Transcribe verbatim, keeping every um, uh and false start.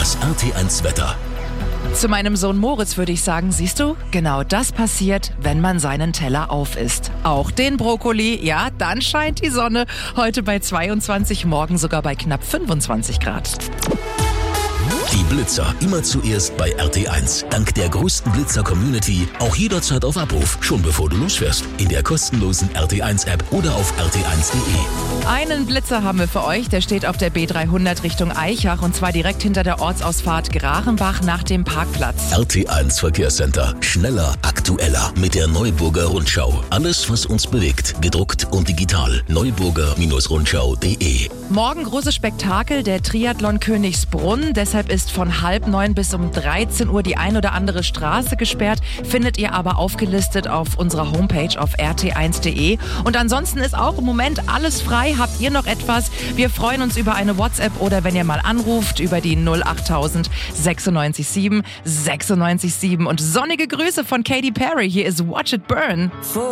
Das R T eins Wetter. Zu meinem Sohn Moritz würde ich sagen, siehst du, genau das passiert, wenn man seinen Teller aufisst. Auch den Brokkoli, ja, dann scheint die Sonne. Heute bei zweiundzwanzig, morgen sogar bei knapp fünfundzwanzig Grad. Die Blitzer immer zuerst bei R T eins. Dank der größten Blitzer-Community auch jederzeit auf Abruf, schon bevor du losfährst. In der kostenlosen R T eins App oder auf r t eins punkt de. Einen Blitzer haben wir für euch, der steht auf der B dreihundert Richtung Aichach und zwar direkt hinter der Ortsausfahrt Grachenbach nach dem Parkplatz. R T eins Verkehrscenter. Schneller, aktueller mit der Neuburger Rundschau. Alles, was uns bewegt, gedruckt und digital. neuburger Rundschau punkt de. Morgen großes Spektakel, der Triathlon Königsbrunn. Deshalb ist von halb neun bis um dreizehn Uhr die ein oder andere Straße gesperrt. Findet ihr aber aufgelistet auf unserer Homepage auf r t eins punkt de. Und ansonsten ist auch im Moment alles frei. Habt ihr noch etwas? Wir freuen uns über eine WhatsApp oder wenn ihr mal anruft über die null achttausend sechsundneunzig sieben sechsundneunzig sieben. Und sonnige Grüße von Katy Perry. Hier ist Watch It Burn.